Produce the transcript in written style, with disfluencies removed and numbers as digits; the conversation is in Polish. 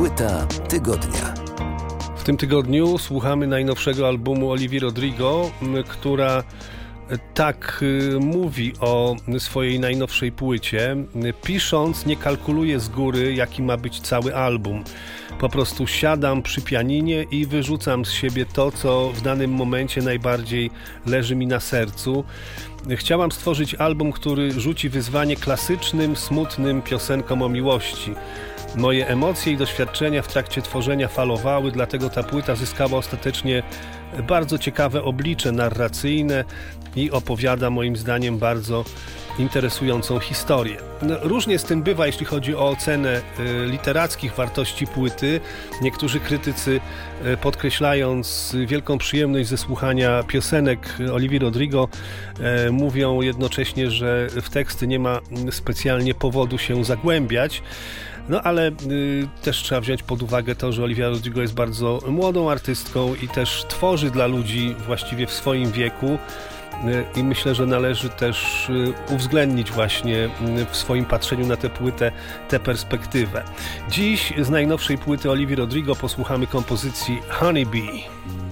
Płyta tygodnia. W tym tygodniu słuchamy najnowszego albumu Olivii Rodrigo, która tak mówi o swojej najnowszej płycie. Pisząc, nie kalkuluję z góry, jaki ma być cały album. Po prostu siadam przy pianinie i wyrzucam z siebie to, co w danym momencie najbardziej leży mi na sercu. Chciałam stworzyć album, który rzuci wyzwanie klasycznym, smutnym piosenkom o miłości. Moje emocje i doświadczenia w trakcie tworzenia falowały, dlatego ta płyta zyskała ostatecznie bardzo ciekawe oblicze narracyjne i opowiada moim zdaniem bardzo interesującą historię. Różnie z tym bywa, jeśli chodzi o ocenę literackich wartości płyty. Niektórzy krytycy, podkreślając wielką przyjemność ze słuchania piosenek Olivii Rodrigo, mówią jednocześnie, że w teksty nie ma specjalnie powodu się zagłębiać. No ale też trzeba wziąć pod uwagę to, że Olivia Rodrigo jest bardzo młodą artystką i też tworzy dla ludzi właściwie w swoim wieku i myślę, że należy też uwzględnić właśnie w swoim patrzeniu na tę płytę tę perspektywę. Dziś z najnowszej płyty Olivii Rodrigo posłuchamy kompozycji Honey Bee.